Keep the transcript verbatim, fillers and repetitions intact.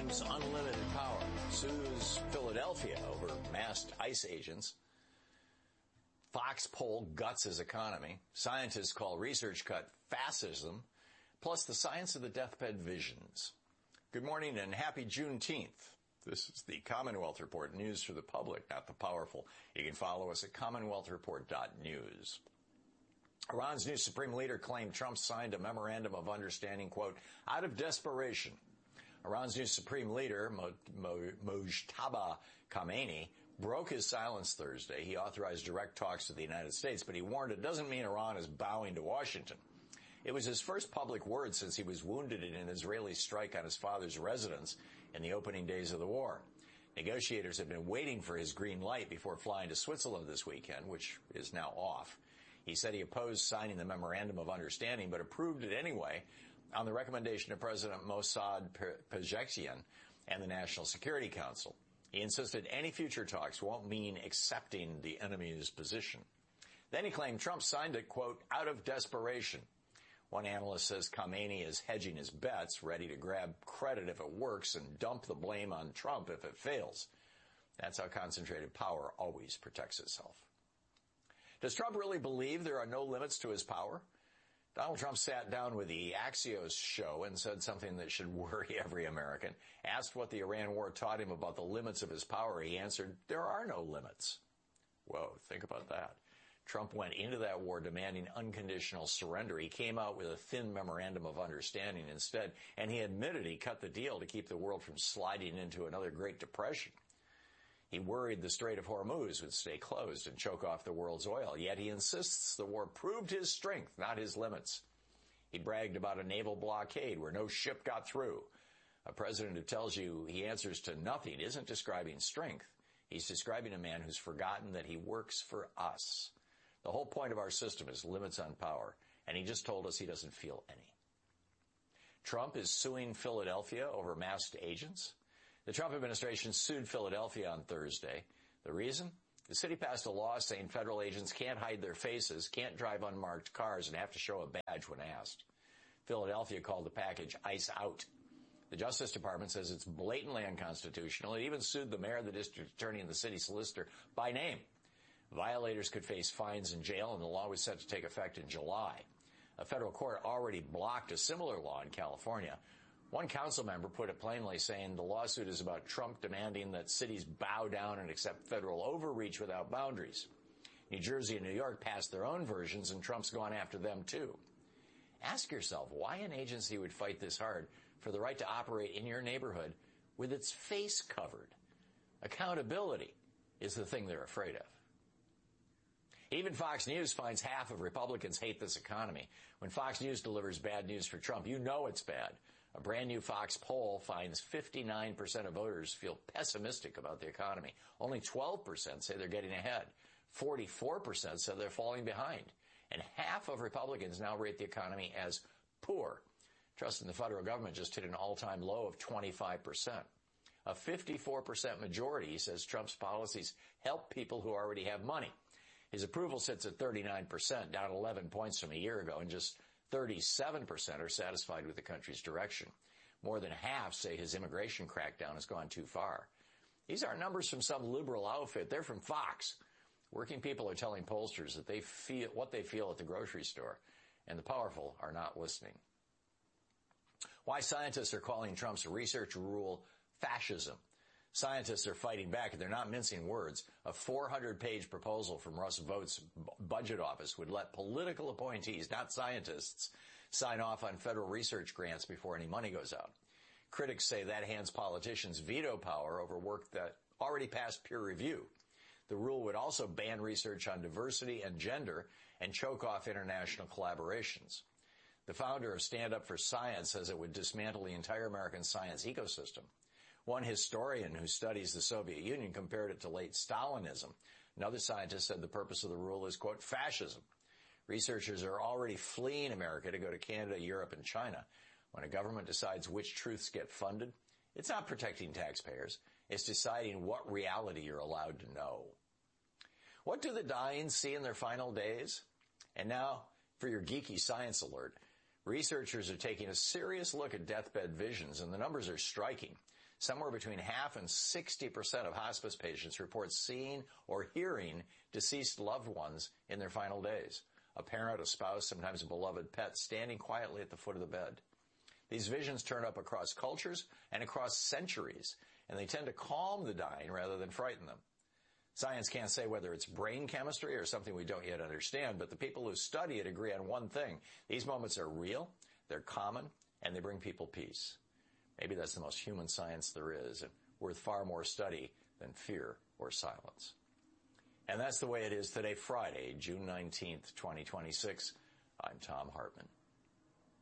claims unlimited power, sues Philadelphia over masked ICE agents. Fox poll guts his economy. Scientists call research cut fascism, plus the science of the deathbed visions. Good morning and happy Juneteenth. This is the Commonwealth Report, news for the public, not the powerful. You can follow us at commonwealth report dot news. Iran's new supreme leader claimed Trump signed a memorandum of understanding, quote, out of desperation. Iran's new supreme leader, Mo- Mo- Mojtaba Khamenei, broke his silence Thursday. He authorized direct talks to the United States, but he warned it doesn't mean Iran is bowing to Washington. It was his first public word since he was wounded in an Israeli strike on his father's residence in the opening days of the war. Negotiators have been waiting for his green light before flying to Switzerland this weekend, which is now off. He said he opposed signing the memorandum of understanding, but approved it anyway on the recommendation of President Mossad Pezeshkian and the National Security Council. He insisted any future talks won't mean accepting the enemy's position. Then he claimed Trump signed it, quote, out of desperation. One analyst says Khamenei is hedging his bets, ready to grab credit if it works and dump the blame on Trump if it fails. That's how concentrated power always protects itself. Does Trump really believe there are no limits to his power? Donald Trump sat down with the Axios show and said something that should worry every American. Asked what the Iran war taught him about the limits of his power, he answered, there are no limits. Whoa, think about that. Trump went into that war demanding unconditional surrender. He came out with a thin memorandum of understanding instead, and he admitted he cut the deal to keep the world from sliding into another Great Depression. He worried the Strait of Hormuz would stay closed and choke off the world's oil, yet he insists the war proved his strength, not his limits. He bragged about a naval blockade where no ship got through. A president who tells you he answers to nothing isn't describing strength. He's describing a man who's forgotten that he works for us. The whole point of our system is limits on power, and he just told us he doesn't feel any. Trump is suing Philadelphia over masked agents. The Trump administration sued Philadelphia on Thursday. The reason? The city passed a law saying federal agents can't hide their faces, can't drive unmarked cars, and have to show a badge when asked. Philadelphia called the package ICE out. The Justice Department says it's blatantly unconstitutional. It even sued the mayor, the district attorney, and the city solicitor by name. Violators could face fines and jail, and the law was set to take effect in July. A federal court already blocked a similar law in California. One council member put it plainly, saying the lawsuit is about Trump demanding that cities bow down and accept federal overreach without boundaries. New Jersey and New York passed their own versions, and Trump's gone after them, too. Ask yourself why an agency would fight this hard for the right to operate in your neighborhood with its face covered. Accountability is the thing they're afraid of. Even Fox News finds half of Republicans hate this economy. When Fox News delivers bad news for Trump, you know it's bad. A brand new Fox poll finds fifty-nine percent of voters feel pessimistic about the economy. Only twelve percent say they're getting ahead. forty-four percent say they're falling behind. And half of Republicans now rate the economy as poor. Trust in the federal government just hit an all-time low of twenty-five percent. A fifty-four percent majority says Trump's policies help people who already have money. His approval sits at thirty-nine percent, down eleven points from a year ago, and just thirty-seven percent are satisfied with the country's direction. More than half say his immigration crackdown has gone too far. These aren't numbers from some liberal outfit. They're from Fox. Working people are telling pollsters that they feel what they feel at the grocery store, and the powerful are not listening. Why scientists are calling Trump's research rule fascism. Scientists are fighting back, and they're not mincing words. A four hundred page proposal from Russ Vought's budget office would let political appointees, not scientists, sign off on federal research grants before any money goes out. Critics say that hands politicians veto power over work that already passed peer review. The rule would also ban research on diversity and gender and choke off international collaborations. The founder of Stand Up for Science says it would dismantle the entire American science ecosystem. One historian who studies the Soviet Union compared it to late Stalinism. Another scientist said the purpose of the rule is, quote, fascism. Researchers are already fleeing America to go to Canada, Europe, and China. When a government decides which truths get funded, it's not protecting taxpayers. It's deciding what reality you're allowed to know. What do the dying see in their final days? And now, for your geeky science alert, researchers are taking a serious look at deathbed visions, and the numbers are striking. Somewhere between half and sixty percent of hospice patients report seeing or hearing deceased loved ones in their final days. A parent, a spouse, sometimes a beloved pet standing quietly at the foot of the bed. These visions turn up across cultures and across centuries, and they tend to calm the dying rather than frighten them. Science can't say whether it's brain chemistry or something we don't yet understand, but the people who study it agree on one thing. These moments are real, they're common, and they bring people peace. Maybe that's the most human science there is, and worth far more study than fear or silence. And that's the way it is today, Friday, June nineteenth, twenty twenty-six. I'm Thom Hartmann.